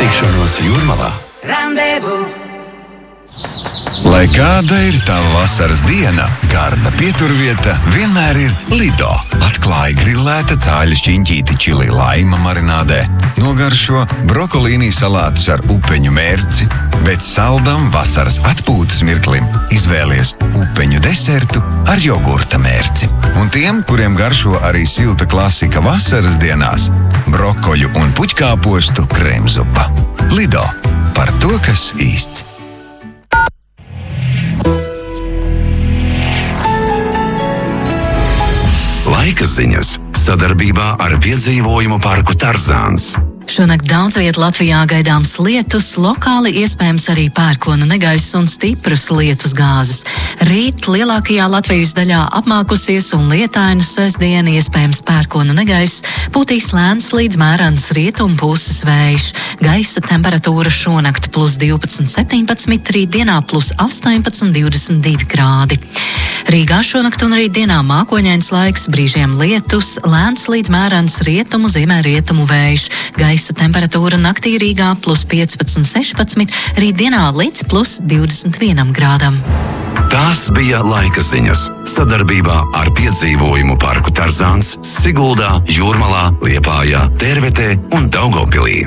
tikšanos Jūrmalā. Randevu! Lai kāda ir tava vasaras diena, garda pieturvieta vienmēr ir Lido. Atklāja grillēta cāļa šķiņķīti čili laima marinādē, nogaršo brokolīnī salātus ar upeņu mērci, bet saldam vasaras atpūtas mirklim izvēlies upeņu desertu ar jogurta mērci. Un tiem, kuriem garšo arī silta klasika vasaras dienās, brokoļu un puķkāpostu krēmzupa. Lido. Par to, kas īsts. Laika ziņas sadarbībā ar piedzīvojumu parku Tarzāns. Šonakt daudz viet Latvijā gaidāms lietus, lokāli iespējams arī pērkona negaiss un stipras lietus gāzes. Rīt lielākajā Latvijas daļā apmākusies un lietaina sestdiena, iespējams pērkona negaiss, pūtīs lēns līdz mērens rietumu puses vējš. Gaisa temperatūra šonakt +12–17, rītdienā +18–22 grādi. Rīgā šonakt un rītdienā mākoņains laiks, brīžiem lietus, lēns līdz mērens rietumu, ziemeļrietumu vējš. Gaisa temperatūra naktī Rīgā +15–16, rītdienā līdz +21 grādam. Tās bija laika ziņas sadarbībā ar piedzīvojumu parku Tarzāns Siguldā, Jūrmalā, Liepājā, Tērvetē un Daugavpilī.